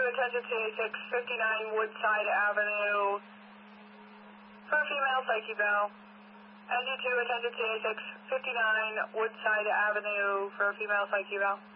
attention TA6, 59 Woodside Avenue for a female psyche eval. NG2, attention TA6, 59 Woodside Avenue for a female psyche eval.